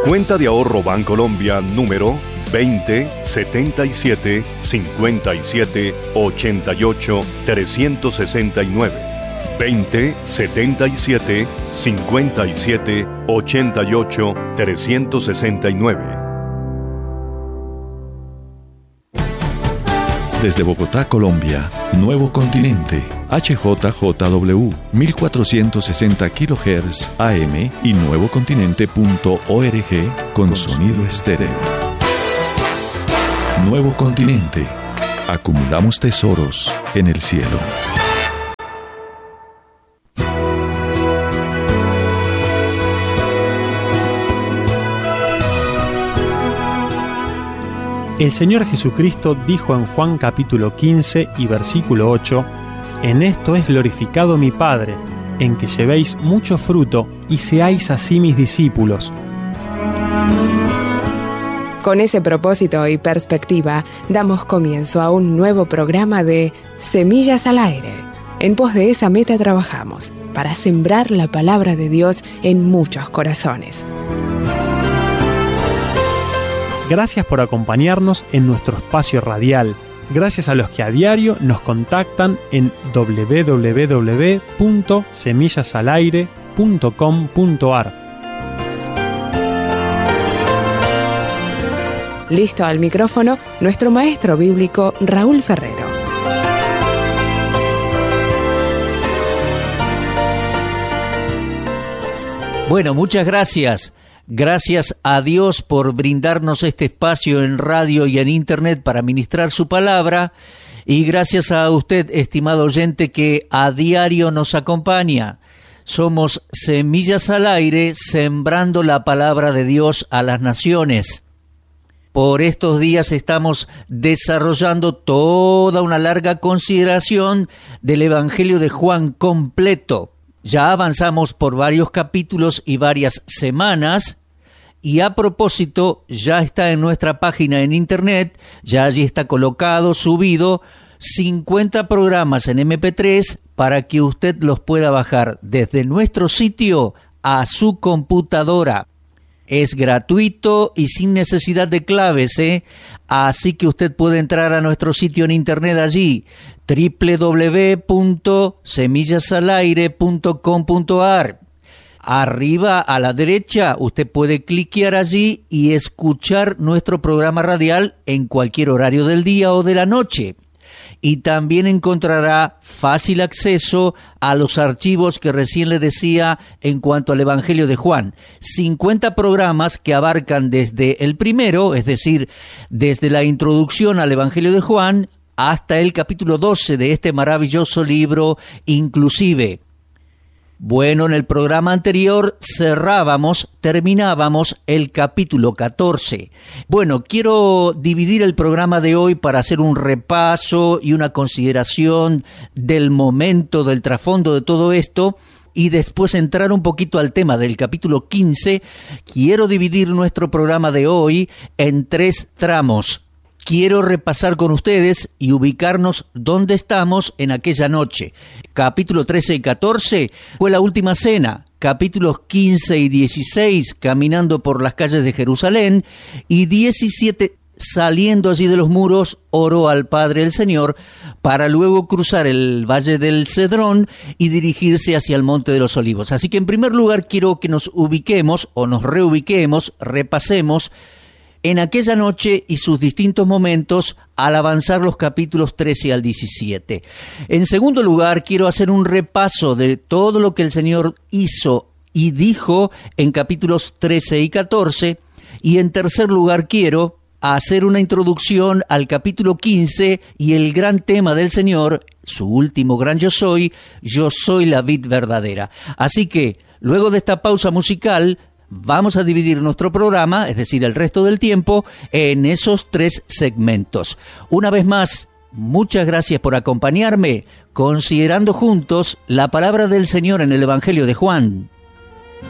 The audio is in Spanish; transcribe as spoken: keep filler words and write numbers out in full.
Cuenta de ahorro Bancolombia número veinte setenta y siete cincuenta y siete ochenta y ocho trescientos sesenta y nueve. veinte setenta y siete cincuenta y siete ochenta y ocho trescientos sesenta y nueve. Desde Bogotá, Colombia, Nuevo Continente, H J J W, mil cuatrocientos sesenta kilohertz A M y nuevocontinente punto org con sonido estéreo. Nuevo Continente. Acumulamos tesoros en el cielo. El Señor Jesucristo dijo en Juan capítulo quince y versículo ocho: En esto es glorificado mi Padre, en que llevéis mucho fruto y seáis así mis discípulos. Con ese propósito y perspectiva, damos comienzo a un nuevo programa de Semillas al Aire. En pos de esa meta trabajamos, para sembrar la palabra de Dios en muchos corazones. Gracias por acompañarnos en nuestro espacio radial. Gracias a los que a diario nos contactan en doble u doble u doble u punto semillas al aire punto com punto a r. Listo al micrófono, nuestro maestro bíblico Raúl Ferrero. Bueno, muchas gracias. Gracias a Dios por brindarnos este espacio en radio y en internet para ministrar su palabra. Y gracias a usted, estimado oyente, que a diario nos acompaña. Somos Semillas al Aire, sembrando la palabra de Dios a las naciones. Por estos días estamos desarrollando toda una larga consideración del Evangelio de Juan completo. Ya avanzamos por varios capítulos y varias semanas, y a propósito, ya está en nuestra página en internet, ya allí está colocado, subido, cincuenta programas en eme pe tres para que usted los pueda bajar desde nuestro sitio a su computadora. Es gratuito y sin necesidad de claves, ¿eh? Así que usted puede entrar a nuestro sitio en internet allí, doble u doble u doble u punto semillas al aire punto com punto a r. Arriba a la derecha usted puede cliquear allí y escuchar nuestro programa radial en cualquier horario del día o de la noche. Y también encontrará fácil acceso a los archivos que recién le decía en cuanto al Evangelio de Juan. cincuenta programas que abarcan desde el primero, es decir, desde la introducción al Evangelio de Juan hasta el capítulo doce de este maravilloso libro inclusive. Bueno, en el programa anterior cerrábamos, terminábamos el capítulo catorce. Bueno, quiero dividir el programa de hoy para hacer un repaso y una consideración del momento, del trasfondo de todo esto, y después entrar un poquito al tema del capítulo quince. Quiero dividir nuestro programa de hoy en tres tramos. Quiero repasar con ustedes y ubicarnos dónde estamos en aquella noche. Capítulo trece y catorce fue la última cena. Capítulos quince y dieciséis, caminando por las calles de Jerusalén. Y diecisiete, saliendo allí de los muros, oró al Padre el Señor, para luego cruzar el Valle del Cedrón y dirigirse hacia el Monte de los Olivos. Así que en primer lugar quiero que nos ubiquemos, o nos reubiquemos, repasemos, en aquella noche y sus distintos momentos al avanzar los capítulos trece al diecisiete. En segundo lugar, quiero hacer un repaso de todo lo que el Señor hizo y dijo en capítulos trece y catorce. Y en tercer lugar, quiero hacer una introducción al capítulo quince y el gran tema del Señor, su último gran yo soy, yo soy la vid verdadera. Así que, luego de esta pausa musical, vamos a dividir nuestro programa, es decir, el resto del tiempo, en esos tres segmentos. Una vez más, muchas gracias por acompañarme, considerando juntos la palabra del Señor en el Evangelio de Juan.